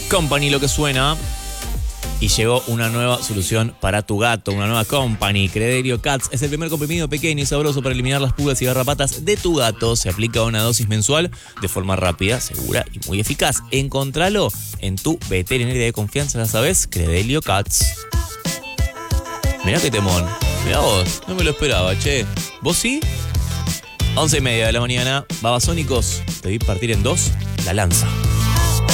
Company lo que suena. Y llegó una nueva solución para tu gato, una nueva company. Credelio Cats es el primer comprimido pequeño y sabroso para eliminar las pulgas y garrapatas de tu gato. Se aplica una dosis mensual de forma rápida, segura y muy eficaz. Encontralo en tu veterinaria de confianza, ya sabes, Credelio Cats. Mirá qué temón. Mirá vos, no me lo esperaba, che. ¿Vos sí? 11:30 de la mañana, Babasónicos. Te vi partir en dos la lanza.